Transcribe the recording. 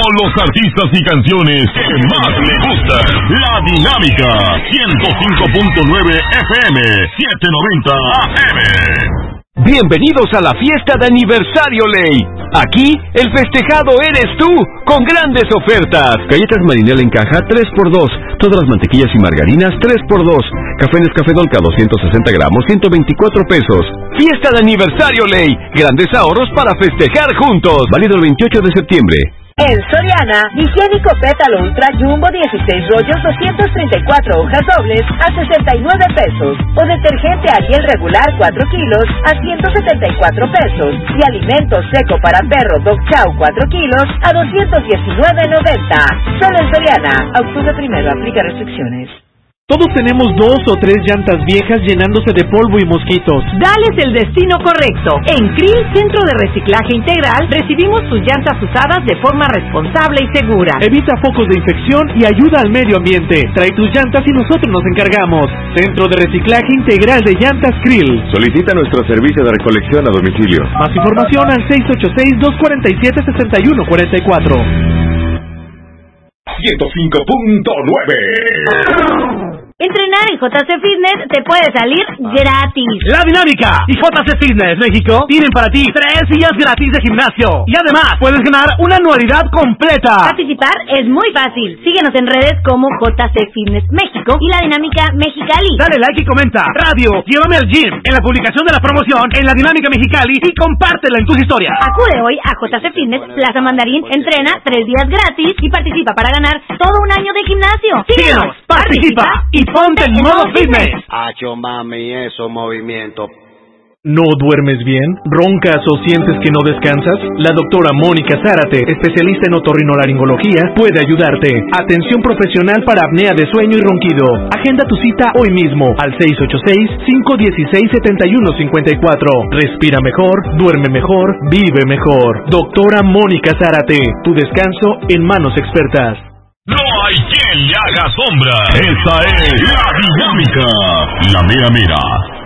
con los artistas y canciones que más le gustan. La Dinámica, 105.9 FM, 790 AM. Bienvenidos a la fiesta de aniversario Ley. Aquí, el festejado eres tú, con grandes ofertas. Galletas Marinela en caja, 3x2. Todas las mantequillas y margarinas, 3x2. Café Nescafé Dolca, 260 gramos, 124 pesos. Fiesta de aniversario Ley. Grandes ahorros para festejar juntos. Válido el 28 de septiembre. En Soriana, higiénico pétalo ultra jumbo 16 rollos 234 hojas dobles a 69 pesos. O detergente Ariel regular 4 kilos a 174 pesos. Y alimento seco para perro Dog Chow 4 kilos a 219.90. Solo en Soriana. A octubre 1, aplica restricciones. Todos tenemos 2 o 3 llantas viejas llenándose de polvo y mosquitos. Dales el destino correcto. En Krill, Centro de Reciclaje Integral, recibimos tus llantas usadas de forma responsable y segura. Evita focos de infección y ayuda al medio ambiente. Trae tus llantas y nosotros nos encargamos. Centro de Reciclaje Integral de Llantas Krill. Solicita nuestro servicio de recolección a domicilio. Más información al 686-247-6144. 105.9. Entrenar en JC Fitness te puede salir gratis. La Dinámica y JC Fitness México tienen para ti 3 días gratis de gimnasio. Y además puedes ganar una anualidad completa. Participar es muy fácil. Síguenos en redes como JC Fitness México y La Dinámica Mexicali. Dale like y comenta. Radio, llévame al gym. En la publicación de la promoción en La Dinámica Mexicali y compártela en tus historias. Acude hoy a JC Fitness Plaza Mandarín, entrena 3 días gratis y participa para ganar todo un año de gimnasio. Síguenos, participa y ponte en modo fitness. Acho mami, esos movimientos. ¿No duermes bien? ¿Roncas o sientes que no descansas? La doctora Mónica Zárate, especialista en otorrinolaringología, puede ayudarte. Atención profesional para apnea de sueño y ronquido. Agenda tu cita hoy mismo al 686-516-7154. Respira mejor, duerme mejor, vive mejor. Doctora Mónica Zárate, tu descanso en manos expertas. No hay quien le haga sombra. Esta es La Dinámica, la mera mera.